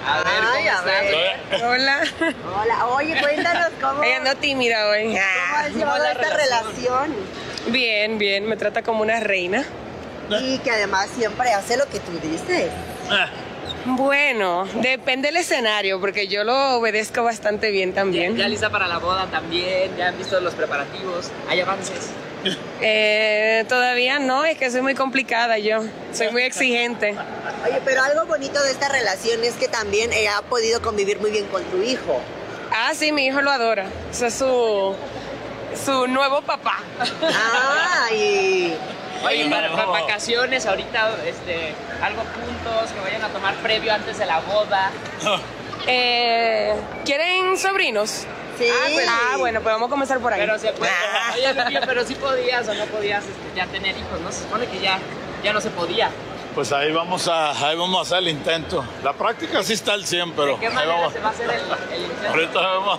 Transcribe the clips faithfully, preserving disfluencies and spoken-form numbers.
A ver, ¿cómo Ay, a estás? ver. Hola. Hola, oye, cuéntanos cómo, Ella ando tímida hoy. cómo Ah. has llevado la esta relación? relación. Bien, bien, me trata como una reina. Y que además siempre hace lo que tú dices. Bueno, depende del escenario, porque yo lo obedezco bastante bien Ya, también. ya lista para la boda también, ya han visto los preparativos, hay avances. Eh, todavía no, es que soy muy complicada yo, soy muy exigente. Oye, pero algo bonito de esta relación es que también eh, ha podido convivir muy bien con tu hijo. Ah, sí, mi hijo lo adora. Ese es su, su nuevo papá. Ah, y... Oye, para, para vacaciones ahorita, este, algo juntos, que vayan a tomar previo antes de la boda. Eh, ¿Quieren sobrinos? Sí. Ah, pues, ah, bueno, pues vamos a comenzar por ahí. Pero se puede. Ah. Oye, Lupillo, pero sí podías o no podías este, ya tener hijos, ¿no? Se supone que ya, ya no se podía. Pues ahí vamos a ahí vamos a hacer el intento. La práctica sí está al cien, pero ¿De qué ahí manera vamos. se va a hacer el, el intento? Ahorita vamos.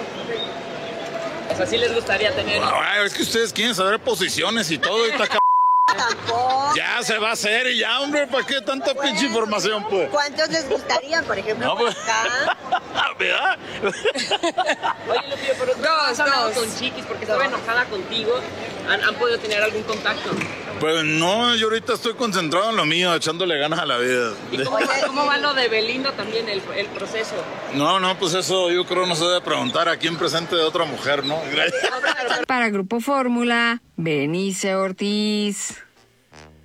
O sea, sí les gustaría tener hijos. Ay, es que ustedes quieren saber posiciones y todo. Ahorita ca- Tampoco. ya se va a hacer y ya, hombre, ¿para qué tanta pinche información, pues? ¿Cuántos les gustarían, por ejemplo, No, por pues. acá? ¿Verdad? Oye, Lupillo, pero tú Dos, has hablado dos. con Chiquis porque estaba enojada contigo. ¿Han, han podido tener algún contacto? Pues no, yo ahorita estoy concentrado en lo mío, echándole ganas a la vida. ¿Y cómo, va, cómo va lo de Belinda también, el, el proceso? No, no, pues eso yo creo no se debe preguntar aquí en presente de otra mujer, ¿no? Para Grupo Fórmula, Benice Ortiz.